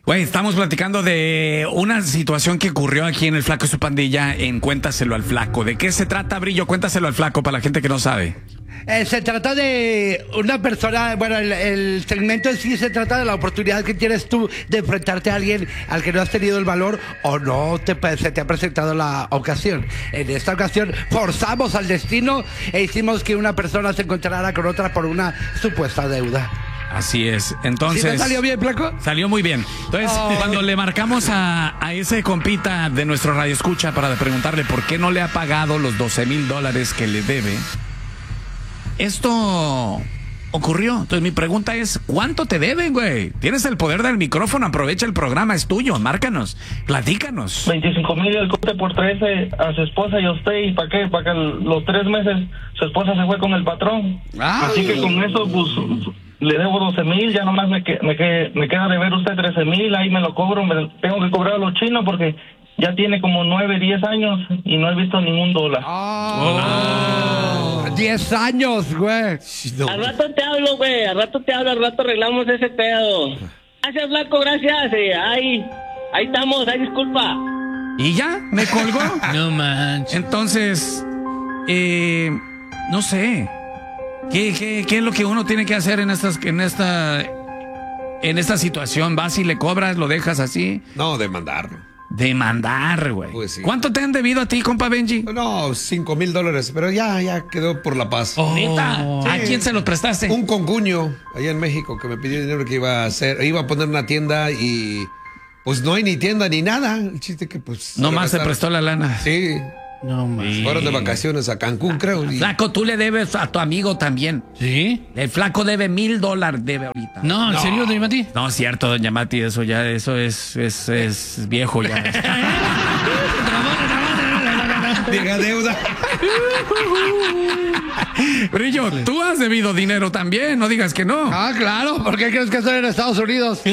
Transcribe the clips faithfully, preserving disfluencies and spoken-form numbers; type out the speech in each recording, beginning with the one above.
Güey, estamos platicando de una situación que ocurrió aquí en El Flaco y su pandilla en Cuéntaselo al Flaco. ¿De qué se trata, Brillo? Cuéntaselo al Flaco para la gente que no sabe. Eh, se trata de una persona, bueno, el, el segmento en sí se trata de la oportunidad que tienes tú de enfrentarte a alguien al que no has tenido el valor o no te, se te ha presentado la ocasión. En esta ocasión forzamos al destino e hicimos que una persona se encontrara con otra por una supuesta deuda. Así es, entonces... ¿Sí me salió bien, Flaco? Salió muy bien. Entonces, oh. cuando le marcamos a, a ese compita de nuestro radio escucha para preguntarle por qué no le ha pagado los doce mil dólares que le debe, esto ocurrió. Entonces mi pregunta es, ¿cuánto te deben, güey? Tienes el poder del micrófono, aprovecha el programa, es tuyo, márcanos, platícanos. veinticinco mil el corte por trece a su esposa y a usted, ¿y para qué? Para que los tres meses su esposa se fue con el patrón. Ay. Así que con eso, pues, le debo doce mil, ya nomás me, que, me, que, me queda de ver usted trece mil, ahí me lo cobro, me tengo que cobrar a los chinos porque ya tiene como nueve, diez años y no he visto ningún dólar. Oh. Oh. diez años, güey. No. Al rato te hablo, güey, al rato te hablo, al rato arreglamos ese pedo. Gracias, Flaco, gracias. Eh, ahí, ahí estamos, ahí disculpa. ¿Y ya? ¿Me colgó? No manches. Entonces, eh, no sé. ¿Qué, qué, ¿Qué es lo que uno tiene que hacer en estas, en esta, en esta situación? ¿Vas y le cobras, lo dejas así? No, demandarlo. Demandar, güey. Pues sí. ¿Cuánto te han debido a ti, compa Benji? No, cinco mil dólares, pero ya, ya quedó por la paz. Oh, ¿Neta? Sí. ¿A quién se lo prestaste? Un concuño allá en México que me pidió dinero que iba a hacer, iba a poner una tienda y pues no hay ni tienda ni nada. El chiste que pues... Nomás se prestó la lana. Sí. No, man. Fueron de vacaciones a Cancún, creo. Y... Flaco, tú le debes a tu amigo también. ¿Sí? El Flaco debe mil dólares, debe ahorita. No, ¿en no. serio, doña Mati? No, es cierto, doña Mati, eso ya, eso es, es, es viejo ya. Diga deuda. Brillo, tú has debido dinero también, no digas que no. Ah, claro, ¿por qué crees que estoy en Estados Unidos?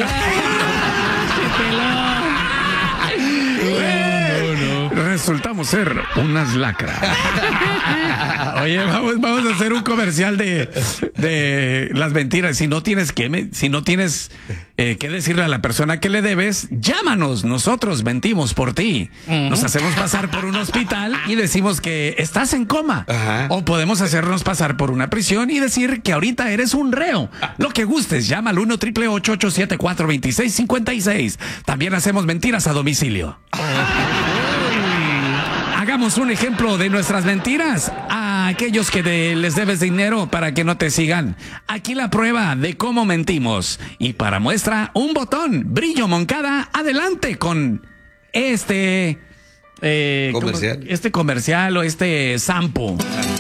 Resultamos ser unas lacras. Oye, vamos, vamos a hacer un comercial de, de las mentiras. Si no tienes que, si no tienes eh, que decirle a la persona que le debes, llámanos. Nosotros mentimos por ti. Uh-huh. Nos hacemos pasar por un hospital y decimos que estás en coma. Uh-huh. O podemos hacernos pasar por una prisión y decir que ahorita eres un reo. Lo que gustes, llama al uno, ocho ocho ocho, siete cuatro dos seis cinco seis. También hacemos mentiras a domicilio. Hagamos un ejemplo de nuestras mentiras a aquellos que de, les debes dinero para que no te sigan. Aquí la prueba de cómo mentimos. Y para muestra, un botón. Brillo Moncada, adelante con este... Eh, comercial. Este comercial o este sampo.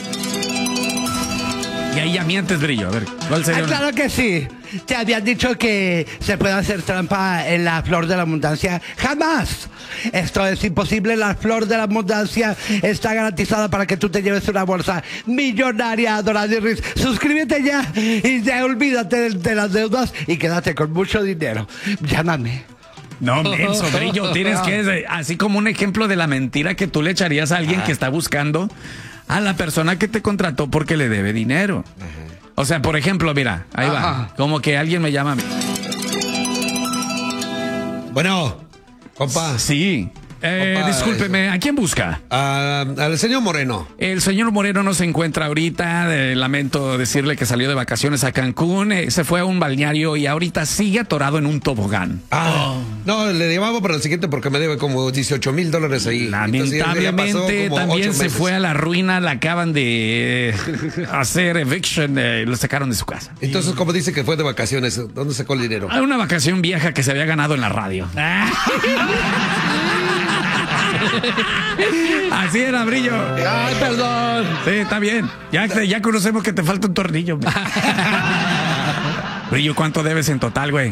Y ahí ya mientes, Brillo. A ver, ¿cuál sería? Ah, claro que sí. Te habían dicho que se puede hacer trampa en la flor de la abundancia. ¡Jamás! Esto es imposible. La flor de la abundancia está garantizada para que tú te lleves una bolsa millonaria, Dorado Ruiz. Suscríbete ya y ya olvídate de, de las deudas y quédate con mucho dinero. Llámame. No, menso, Brillo. Tienes que, así como un ejemplo de la mentira que tú le echarías a alguien que está buscando a la persona que te contrató porque le debe dinero. Ajá. O sea, por ejemplo, mira, ahí Ajá. va. Como que alguien me llama a mí. Bueno, compa. Sí. Eh, Opa, discúlpeme, eso. ¿A quién busca? Uh, al señor Moreno. El señor Moreno no se encuentra ahorita. Eh, lamento decirle que salió de vacaciones a Cancún. Eh, se fue a un balneario y ahorita sigue atorado en un tobogán. Ah, oh. No, le llamaba para el siguiente porque me debe como dieciocho mil dólares ahí. Lamentablemente también se fue a la ruina. La acaban de eh, hacer eviction. Eh, lo sacaron de su casa. Entonces, como dice que fue de vacaciones, ¿dónde sacó el dinero? A una vacación vieja que se había ganado en la radio. Así era, Brillo. Ay, perdón. Sí, está bien. Ya, ya conocemos que te falta un tornillo. Brillo, ¿cuánto debes en total, güey?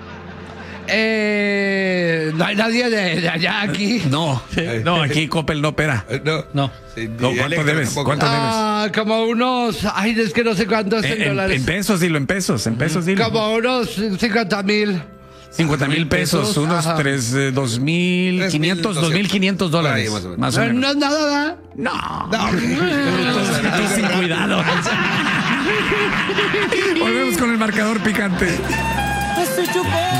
Eh, no hay nadie de, de allá aquí. No, no, aquí Coppel no opera. No, no. Sí, no ¿Cuánto debes? ¿Cuánto ah, debes? Como unos, ay, es que no sé cuántos en, en dólares. En pesos, dilo, en pesos, en pesos, dilo. Como unos cincuenta mil. cincuenta mil pesos, unos tres, eh, dos mil quinientos, dos mil quinientos dólares. Más o menos. Más o menos. No es nada, ¿verdad? No. No. Entonces, sin cuidado. Volvemos con el marcador picante.